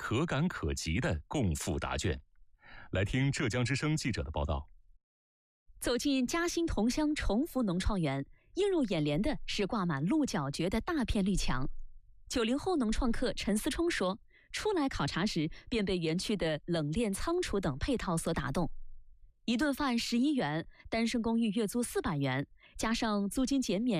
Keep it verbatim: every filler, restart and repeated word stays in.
可感可及的共赴答卷。来听浙江之声记者的报道。 走进嘉兴同乡崇福农创园，映入眼帘的是挂满鹿角蕨的大片绿墙。九零后农创客陈思冲说，初来考察时便被园区的冷链仓储等配套所打动。一顿饭十一元，单身公寓月租四百元，加上租金减免